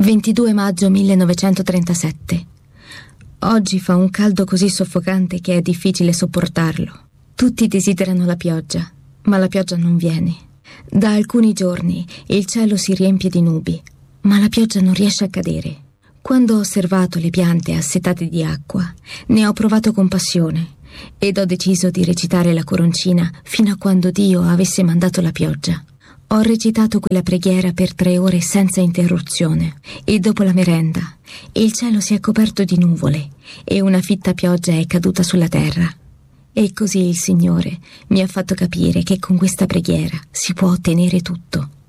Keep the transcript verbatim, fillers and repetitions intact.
ventidue maggio millenovecentotrentasette. Oggi fa un caldo così soffocante che è difficile sopportarlo. Tutti desiderano la pioggia, ma la pioggia non viene. Da alcuni giorni il cielo si riempie di nubi, ma la pioggia non riesce a cadere. Quando ho osservato le piante assetate di acqua, ne ho provato compassione ed ho deciso di recitare la coroncina fino a quando Dio avesse mandato la pioggia. Ho recitato quella preghiera per tre ore senza interruzione e dopo la merenda il cielo si è coperto di nuvole e una fitta pioggia è caduta sulla terra. E così il Signore mi ha fatto capire che con questa preghiera si può ottenere tutto.